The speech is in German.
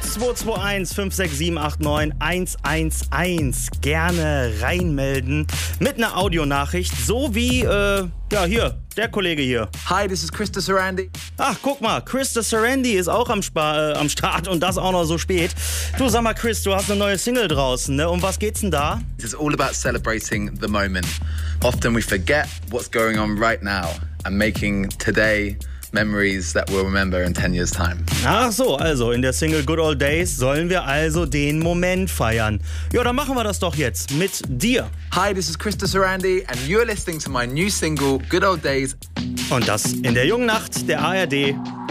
0221 56789 111. Gerne reinmelden mit einer Audionachricht, so wie, hier, der Kollege hier. Hi, this is Krista Sarandi. Ach, guck mal, Krista Sarandi ist auch am Start und das auch noch so spät. Du, sag mal, Chris, du hast eine neue Single draußen, ne? Um was geht's denn da? It's all about celebrating the moment. Often we forget what's going on right now and making today memories that we'll remember in 10 years' time. Ach so, also in der Single Good Old Days sollen wir also den Moment feiern. Ja, dann machen wir das doch jetzt mit dir. Hi, this is Krista Sarandi and you're listening to my new single Good Old Days. Und das in der jungen Nacht der ARD